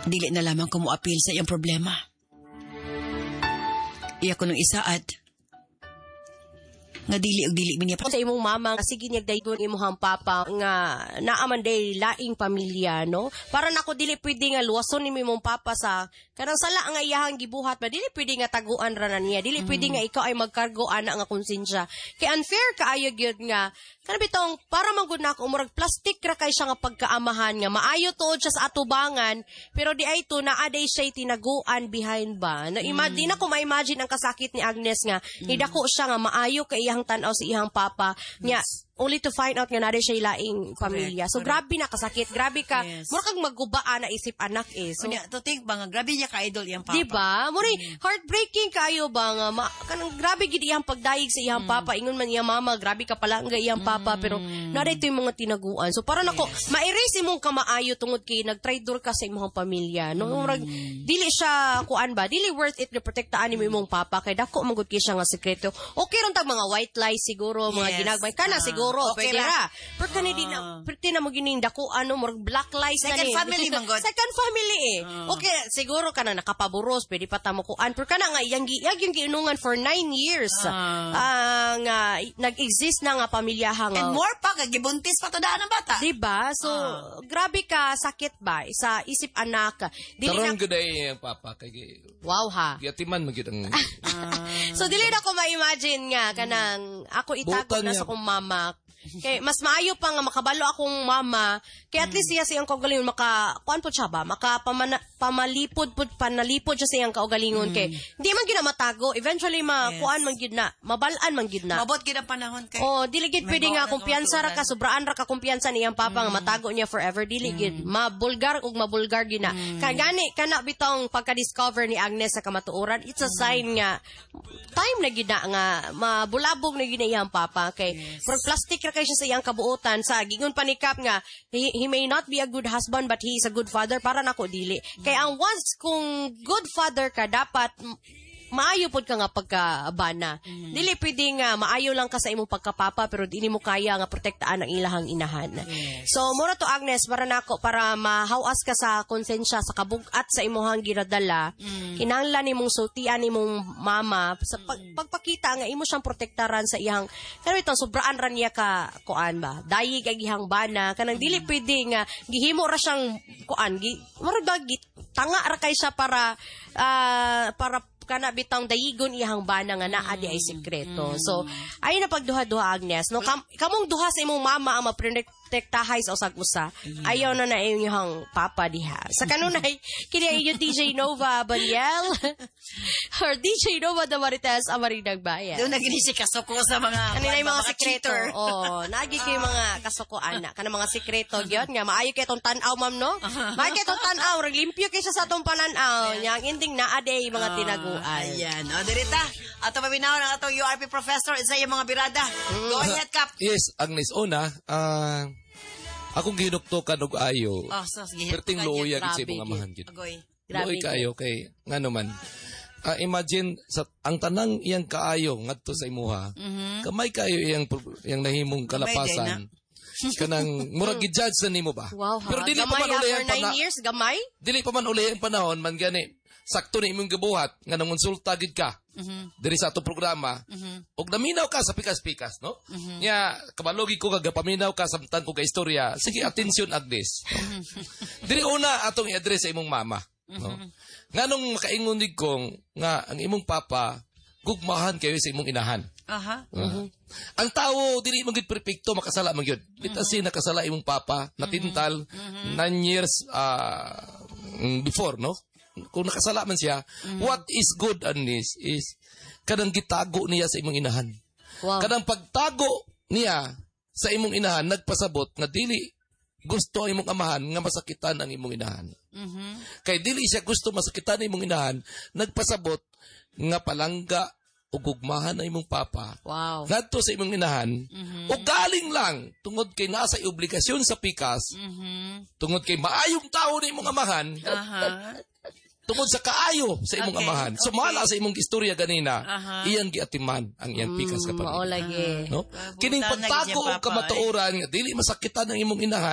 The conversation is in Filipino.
Dili na lamang ko moapil sa iyang problema. Iya ko nung isaad. Nga dili og dili niya pa. Sa imong mama, sige niya daygon imong papa nga naaman day laing pamilya, no? Para nako dili pwede nga luwason ni imong papa sa kanang sala nga iyahang gibuhat ba dili pwede nga taguan ra na niya. Dili pwede nga ikaw ay magkargo ana nga konsensya. Kay unfair kaayo gyud nga kana bitong para manggod na ako murag plastic ra kay siya nga pagkaamahan nga maayo tuod siya sa atubangan pero di ay to naa day siya tinaguan behind ba. Na imagine ako ma-imagine ang kasakit ni Agnes nga nidako siya nga maayo kay iyang tan-aw sa iyang papa nya only to find out nga na siya laing pamilya. So grabe na kasakit, grabe ka. Mura kang maggubaan na isip anak eh. So to think ba nga grabe niya ka idol iyang papa. Diba? Mura heartbreaking kayo ba nga kanang grabe gid iyang pagdayeg sa iyang papa ingon man iyang mama grabe ka pala nga iyang papa pero naday to yung mga tinaguan. So para nako ma-erase imong kamaayo tungod kay nagtraidor ka sa imong pamilya. No murag dili siya kuan ba? Dili worth it na protektaan nimo imong papa kay dako magud kay siya nga sekreto. Okay ron tag mga white lies siguro mga ginagmay kana siguro okay pwede ra. Pero kanidi na pretty na mo gining dako murag black lies na ni. Second family man god. Second family eh. Okay siguro kana nakapaburos pwede pa ta mo kuan pero kana nga iyang giinungan for 9 years. Nga nag-exist na nga pamilyahan nga. And more pa, gibuntis pa to daan ng bata. Diba? So, grabe ka, sakit ba? Sa isip anak. Tarong guday ang papa. Kay wow ha. Gatiman magid ang... So, dili na ko ma-imagine nga, kanang ako itago na sa akong mama. Kay mas maayo pa nga makabalo akong mama. Kay at least siya siyang kaugalingon kuan po siya ba? Panalipod siya siyang kaugalingon kay di man gid na matago. Eventually kuan man gid na, mabalaan man gid na. Mabot gid ang panahon kay. Dili gid pwede nga kumpiyansa ra ka, sobraan ra ka kumpiyansa niyang papa nga matago niya forever. Dili gid mabulgar gid na. Kagani kana bitong pagka-discover ni Agnes sa kamatuoran, it's a sign nga time na gid na nga mabulabog na gid na iyang papa kay plastic ra kay siya sa iyang kabuotan sa gingon pa ni Cap nga he may not be a good husband but he is a good father para nako dili. Kay ang once kung good father ka dapat maayo pod ka nga pagkabana. Dili pwede nga maayo lang ka sa imong pagkapapa pero dili mo kaya nga protektaan ang ilahang inahan. So mura to Agnes para nako para mahawas ka sa konsensya sa kabugat sa imong ginadala. Kinahanglan nimong sultian nimong mama sa pagpakita nga imo siyang protektaran sa iyang pero ito sobraan ra niya ka kuan ba. Dayig ang ihang bana kanang dili pwede nga gihimo ra siyang kuan murag tanga ra kay siya para kana bitang dayigon iyang bana nga naa di ay sekreto. So ay na pagduha-duha Agnes no kamong duha sa imong mama ang maprotektahay sa usag-usa. Ayaw na iyong papa diha. Sa kanunay kini iyo DJ Nova Baniel or DJ Nova Damarites Amarinang Bayan. Doon nagini si kasuko sa mga kanina mga sekreto. Nagi kay mga kasuko ana kana mga sekreto gyud nga maayo kay tong tan-aw ma'am no. Maayo kay tong tan-aw limpyo kay siya sa tong panan-aw. Yang ending naa day mga tinago. Ayan. Dirita, ato mabinaw ng atong URP professor sa iyong mga birada. Go ahead, Cap. Yes, Agnes. Una, akong ginuktokan og ayo. Sige. Perting loya gid sa mga amahan gid. Loy kayo kay ngano man. Imagine ang tanang iyang kaayo ngadto sa imuha. Kamay kayo iyang nahimong kalapasan. Kanang murag gi-judge na nimo ba? Wow, pero dili pa man uli ang 9 years gamay? Dili pa man uli ang panahon man gani. Sakto ni imong gibuhat nga nangonsulta gid ka. Diri sa ato programa. Og naminaw ka sa pikas-pikas, no? Nya kabalogi ko kag paminaw ka samtang ko ka istorya. Sige, atensyon Agnes. Diri una atong i-address sa imong mama, no? Nganong makaingon dig kong nga ang imong papa gugmahan kayo sa imong inahan. Ang tao dili man gid perpekto makasala man gyud. Bitasi nakasala imong papa natintal 9 years before, no? Kung nakasala man siya, what is good on this is kadang gitago niya sa imong inahan. Wow. Kadang pagtago niya sa imong inahan nagpasabot nga dili gusto ang imong amahan nga masakitan ang imong inahan. Kay dili siya gusto masakitan ang imong inahan, nagpasabot nga palangga o gugmahan ang imong papa. Wow. Ngadto sa imong inahan, o galing lang tungod kay nasa obligasyon sa pikas, tungod kay maayong tao na imong amahan, tungod sa kaayo sa imong amahan. Sumala sa imong istorya ganina, iyang giatiman ang iyang pikas kapatid. Mao lagi. No? Kining pagtago o kamatuoran, dili masakitan ang imong inahan,